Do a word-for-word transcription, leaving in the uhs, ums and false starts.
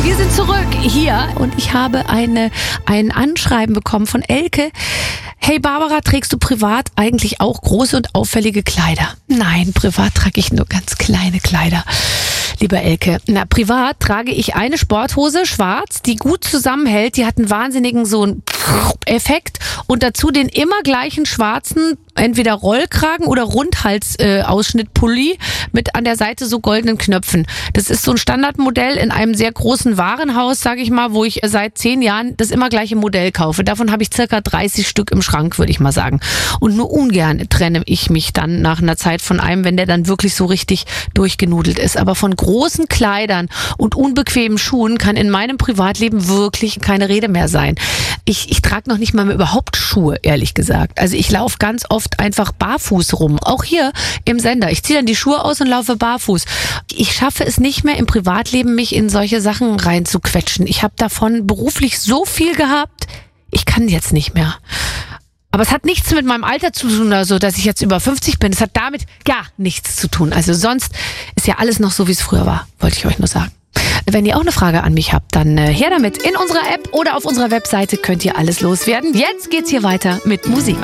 Wir sind zurück hier und ich habe eine, ein Anschreiben bekommen von Elke. Hey Barbara, trägst du privat eigentlich auch große und auffällige Kleider? Nein, privat trage ich nur ganz kleine Kleider. Lieber Elke, na, privat trage ich eine Sporthose, schwarz, die gut zusammenhält. Die hat einen wahnsinnigen so einen Effekt und dazu den immer gleichen schwarzen, entweder Rollkragen oder Rundhals-Ausschnitt-Pulli äh, mit an der Seite so goldenen Knöpfen. Das ist so ein Standardmodell in einem sehr großen Warenhaus, sage ich mal, wo ich seit zehn Jahren das immer gleiche Modell kaufe. Davon habe ich circa dreißig Stück im Schrank, würde ich mal sagen. Und nur ungern trenne ich mich dann nach einer Zeit von einem, wenn der dann wirklich so richtig durchgenudelt ist. Aber von großen Kleidern und unbequemen Schuhen kann in meinem Privatleben wirklich keine Rede mehr sein. Ich, ich trage noch nicht mal mehr überhaupt Schuhe, ehrlich gesagt. Also ich laufe ganz oft einfach barfuß rum. Auch hier im Sender. Ich ziehe dann die Schuhe aus und laufe barfuß. Ich schaffe es nicht mehr im Privatleben, mich in solche Sachen reinzuquetschen. Ich habe davon beruflich so viel gehabt, ich kann jetzt nicht mehr. Aber es hat nichts mit meinem Alter zu tun, also dass ich jetzt über fünfzig bin. Es hat damit gar nichts zu tun. Also sonst ist ja alles noch so, wie es früher war, wollte ich euch nur sagen. Wenn ihr auch eine Frage an mich habt, dann äh, her damit. In unserer App oder auf unserer Webseite könnt ihr alles loswerden. Jetzt geht's hier weiter mit Musik.